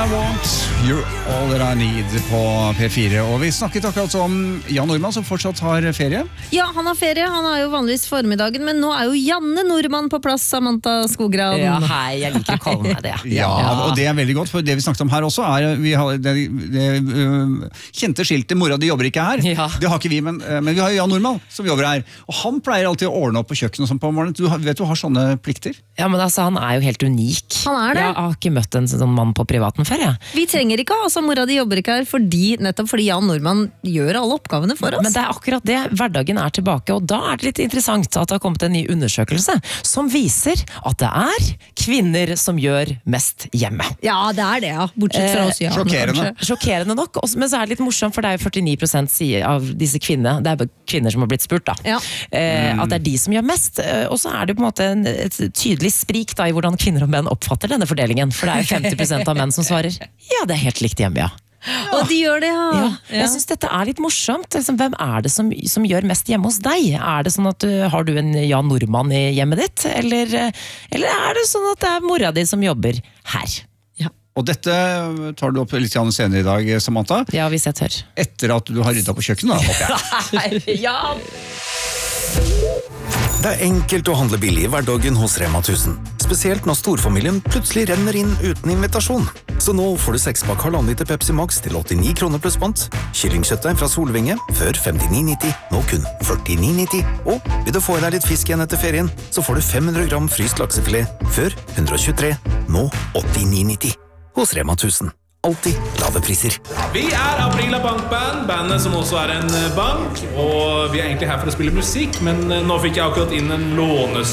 Want, You're All That I Need på P4. Og vi snakket akkurat om Jan Normann som fortsatt har ferie. Ja, han har ferie, han har jo vanligvis formiddagen, men nå er jo Janne Normann på plass, Samantha Skogran. Ja, hei, jeg liker å kalle meg det. Ja, og det er veldig godt, for det vi snakket om her også er vi har det kjente skiltet, mora de jobber ikke her. Ja. Det har ikke vi, men vi har jo Jan Normann som jobber her. Og han pleier alltid å ordne opp på kjøkkenet og sånn på morgenen. Du har sånne plikter? Ja, men altså, han er jo helt unik. Han er det. Jeg har ikke møtt en sånn mann på privaten før, jeg. Vi trenger ikke altså mora de jobber ikke her, nettopp fordi Jan Normann gjør alle oppgavene for oss. Men det er akkurat det, hverdagen er tilbake, og da er det litt interessant at det har kommet en ny undersøkelse som viser at det er kvinner som gjør mest hjemme. Ja, det er det, ja. Bortsett fra oss, ja. Sjokkerende nok, men så er det litt morsomt, for det er jo 49% av disse kvinnene, det er bare kvinner som har blitt spurt da, Ja. At det er de som gjør mest, og så er det på en måte et tydelig sprik da, i hvordan kvinner og menn oppfatter denne fordelingen, for det er jo 50% av menn som svarer, ja, det er helt likt hjemme, ja. Og de gjør det, ja. Jeg synes dette er litt morsomt. Hvem er det som gjør mest hjemme hos deg? Er det sånn at har du en Jan Normann i hjemmet ditt? Eller er det sånn at det er mora di som jobber her? Og dette tar du opp litt senere i dag, Samantha. Ja, hvis jeg tør. Etter at du har ryddet på kjøkkenet, da, håper jeg. Ja. Det er enkelt å handle billig i hverdagen hos Rema 1000. Spesielt når storfamilien plutselig renner inn uten invitasjon. Så nå får du 6-pakk 1,5 liter Pepsi Max til 89 kroner pluss pant. Kyllingkjøttdeig fra Solvinge, før 59,90, nå kun 49,90. Og vil du få i deg litt fisk igjen etter ferien, så får du 500 gram fryst laksefilet, før 123, nå 89,90. Hos Rema 1000. Alltid lave priser. Vi er Aprila Bankband, bandet som også er en bank. Og vi er egentlig her for å spille musikk, men nå fikk jeg akkurat inn en